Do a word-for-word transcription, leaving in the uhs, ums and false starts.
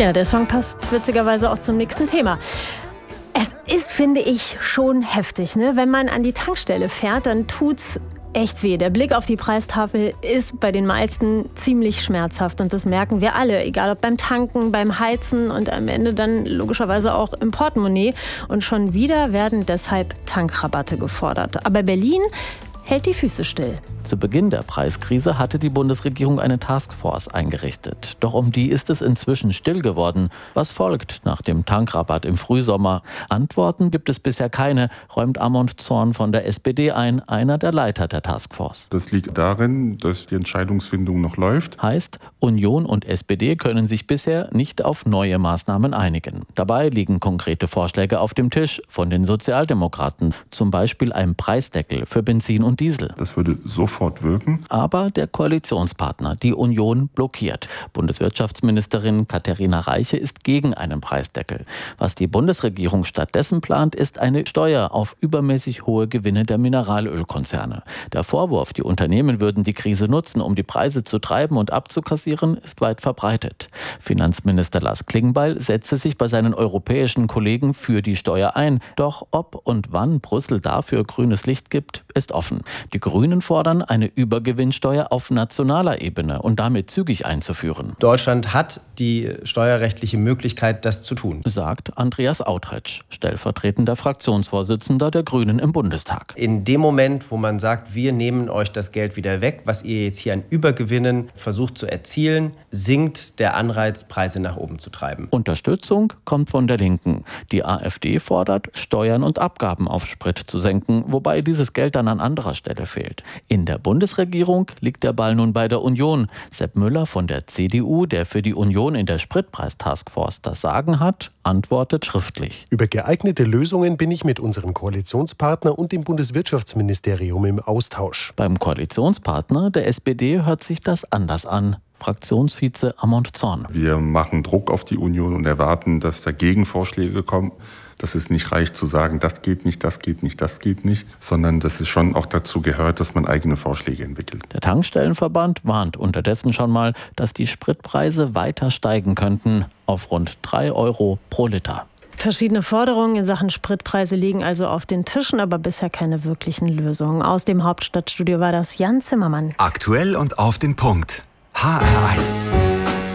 Ja, der Song passt witzigerweise auch zum nächsten Thema. Es ist, finde ich, schon heftig, ne? Wenn man an die Tankstelle fährt, dann tut's echt weh. Der Blick auf die Preistafel ist bei den meisten ziemlich schmerzhaft und das merken wir alle, egal ob beim Tanken, beim Heizen und am Ende dann logischerweise auch im Portemonnaie. Und schon wieder werden deshalb Tankrabatte gefordert. Aber Berlin hält die Füße still. Zu Beginn der Preiskrise hatte die Bundesregierung eine Taskforce eingerichtet. Doch um die ist es inzwischen still geworden. Was folgt nach dem Tankrabatt im Frühsommer? Antworten gibt es bisher keine, räumt Amont Zorn von der S P D ein, einer der Leiter der Taskforce. Das liegt darin, dass die Entscheidungsfindung noch läuft. Heißt, Union und S P D können sich bisher nicht auf neue Maßnahmen einigen. Dabei liegen konkrete Vorschläge auf dem Tisch von den Sozialdemokraten, zum Beispiel ein Preisdeckel für Benzin und Diesel. Das würde sofort wirken. Aber der Koalitionspartner, die Union, blockiert. Bundeswirtschaftsministerin Katharina Reiche ist gegen einen Preisdeckel. Was die Bundesregierung stattdessen plant, ist eine Steuer auf übermäßig hohe Gewinne der Mineralölkonzerne. Der Vorwurf, die Unternehmen würden die Krise nutzen, um die Preise zu treiben und abzukassieren, ist weit verbreitet. Finanzminister Lars Klingbeil setzte sich bei seinen europäischen Kollegen für die Steuer ein. Doch ob und wann Brüssel dafür grünes Licht gibt, ist offen. Die Grünen fordern eine Übergewinnsteuer auf nationaler Ebene und damit zügig einzuführen. Deutschland hat die steuerrechtliche Möglichkeit, das zu tun, sagt Andreas Autretsch, stellvertretender Fraktionsvorsitzender der Grünen im Bundestag. In dem Moment, wo man sagt, wir nehmen euch das Geld wieder weg, was ihr jetzt hier an Übergewinnen versucht zu erzielen, sinkt der Anreiz, Preise nach oben zu treiben. Unterstützung kommt von der Linken. Die AfD fordert, Steuern und Abgaben auf Sprit zu senken, wobei dieses Geld dann an anderer Stelle fehlt. In der Bundesregierung liegt der Ball nun bei der Union. Sepp Müller von der C D U, der für die Union in der Spritpreistaskforce das Sagen hat, antwortet schriftlich. Über geeignete Lösungen bin ich mit unserem Koalitionspartner und dem Bundeswirtschaftsministerium im Austausch. Beim Koalitionspartner, der S P D, hört sich das anders an. Fraktionsvize Amont Zorn. Wir machen Druck auf die Union und erwarten, dass da Gegenvorschläge kommen. Dass es nicht reicht zu sagen, das geht nicht, das geht nicht, das geht nicht, sondern dass es schon auch dazu gehört, dass man eigene Vorschläge entwickelt. Der Tankstellenverband warnt unterdessen schon mal, dass die Spritpreise weiter steigen könnten auf rund drei Euro pro Liter. Verschiedene Forderungen in Sachen Spritpreise liegen also auf den Tischen, aber bisher keine wirklichen Lösungen. Aus dem Hauptstadtstudio war das Jan Zimmermann. Aktuell und auf den Punkt. H R eins.